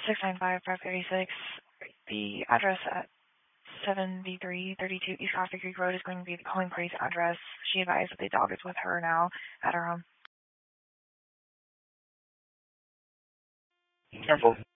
695-536. The address at 7332 East Coffee Creek Road is going to be the calling party's address. She advised that the dog is with her now at her home. Careful.